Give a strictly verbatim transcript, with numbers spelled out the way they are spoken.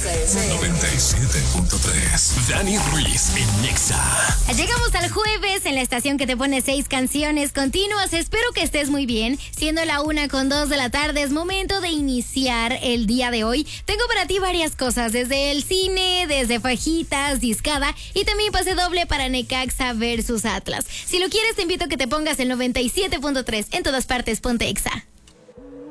noventa y siete punto tres. Dani Ruiz en Nexa. Llegamos al jueves en la estación que te pone seis canciones continuas. Espero que estés muy bien. Siendo la una con dos de la tarde, es momento de iniciar el día de hoy. Tengo para ti varias cosas, desde el cine, desde fajitas, discada y también pase doble para Necaxa versus Atlas. Si lo quieres, te invito a que te pongas el noventa y siete punto tres en todas partes. Ponte Exa.